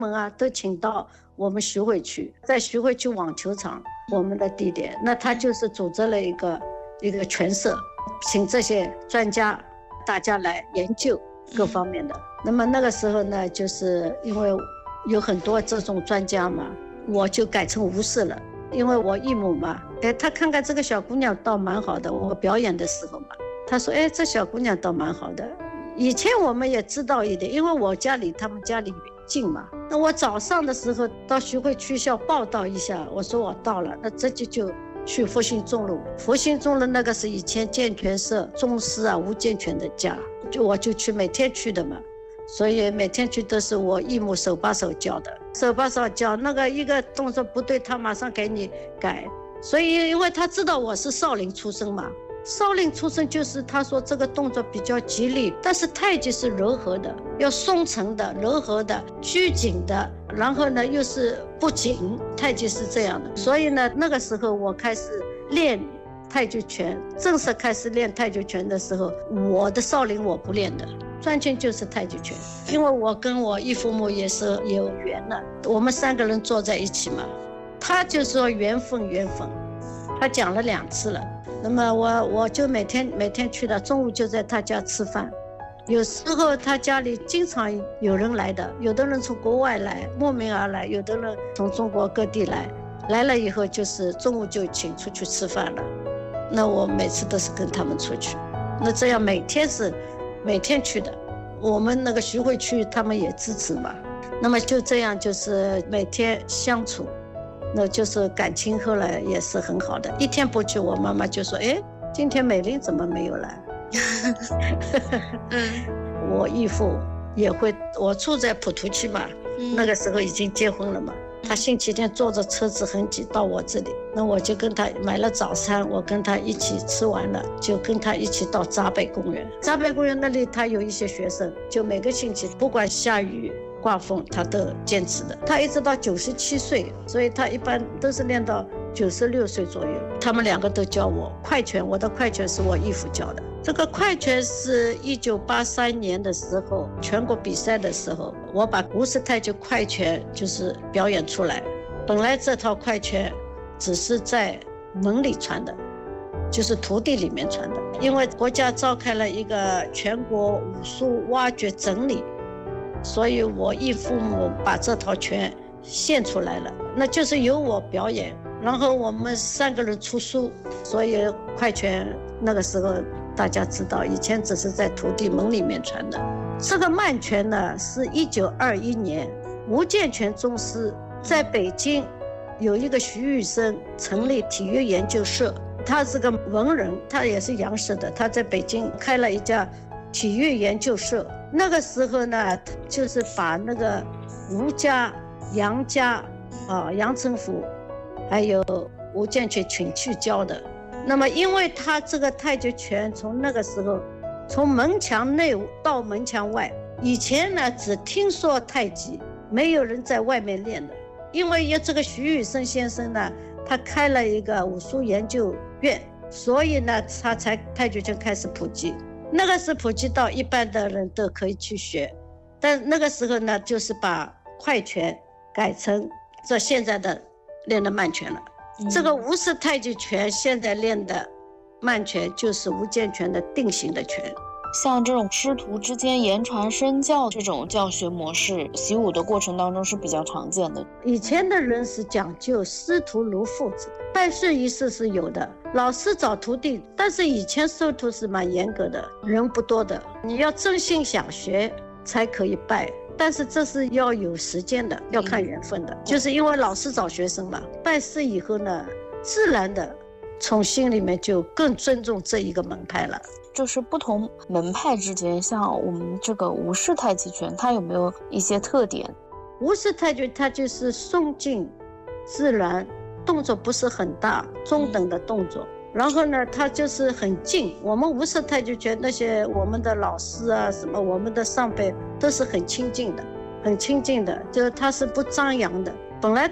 们啊都请到我们徐汇区，在徐汇区网球场我们的地点，那他就是组织了一个拳社，请这些专家大家来研究各方面的。那么那个时候呢，就是因为有很多这种专家嘛，我就改成吴氏了，因为我义母嘛，他看看这个小姑娘倒蛮好的，我表演的时候嘛，他说这小姑娘倒蛮好的。以前我们也知道一点，因为我家里他们家里近嘛，那我早上的时候到徐汇区校报道一下，我说我到了，那这就去复兴中路。复兴中路那个是以前健全社宗师啊吴健全的家，我就去每天去的嘛，所以每天去都是我义母手把手教的，手把手教，那个一个动作不对他马上给你改。所以因为他知道我是少林出身嘛，少林出身就是他说这个动作比较激烈，但是太极是柔和的，要松沉的、柔和的、拘谨的，然后呢又是不紧，太极是这样的。所以呢那个时候我开始练太极拳，正式开始练太极拳的时候，我的少林我不练的，专权就是太极拳。因为我跟我义父母也是有缘了，我们3个人坐在一起嘛，他就说缘分，他讲了2次了。那么我就每天去的，中午就在他家吃饭。有时候他家里经常有人来的，有的人从国外来慕名而来，有的人从中国各地来了以后就是中午就请出去吃饭了。那我每次都是跟他们出去，那这样每天去的。我们那个徐汇区他们也支持嘛，那么就这样就是每天相处，那就是感情后来也是很好的。一天不去，我妈妈就说今天美玲怎么没有来我义父也会，我住在普陀区嘛，那个时候已经结婚了嘛，他星期天坐着车子很挤到我这里，那我就跟他买了早餐，我跟他一起吃完了，就跟他一起到闸北公园。闸北公园那里他有一些学生，就每个星期不管下雨刮风他都坚持的，他一直到97岁，所以他一般都是练到96岁左右。他们2个都教我快拳，我的快拳是我义父教的。这个快拳是1983年的时候全国比赛的时候，我把吴氏太极快拳就是表演出来。本来这套快拳只是在门里传的，就是徒弟里面传的，因为国家召开了一个全国武术挖掘整理，所以我义父母把这套拳献出来了，那就是由我表演，然后我们3个人出书，所以快拳那个时候大家知道，以前只是在徒弟门里面传的。这个慢拳呢，是1921年吴健全宗师在北京有一个徐玉生成立体育研究社，他是个文人，他也是洋式的，他在北京开了一家体育研究社。那个时候呢，就是把那个吴家、杨家杨成福还有吴健全请去教的。那么因为他这个太极拳从那个时候从门墙内到门墙外，以前呢只听说太极，没有人在外面练的。因为有这个徐宇生先生呢，他开了一个武术研究院，所以呢他才太极拳开始普及。那个是普及到一般的人都可以去学，但那个时候呢就是把快拳改成这现在的练的慢拳了。这个吴氏太极拳现在练的慢拳就是吴健全的定型的拳。 像这种师徒之间言传身教这种教学模式，习武的过程当中是比较常见的。 以前的人是讲究师徒如父子，拜师仪式是有的，老师找徒弟，但是以前收徒是蛮严格的，人不多的，你要真心想学才可以拜，但是这是要有时间的，要看缘分的。就是因为老师找学生嘛，拜师以后呢，自然的从心里面就更尊重这一个门派了。 就是不同门派之间，像我们这个吴氏太极拳，它有没有一些特点？ 吴氏太极它就是松静自然，动作不是很大，中等的动作。然后呢，它就是很静。我们吴氏太极拳那些我们的老师啊，什么我们的上辈都是很亲近的，很亲近的，就是它是不张扬的。本来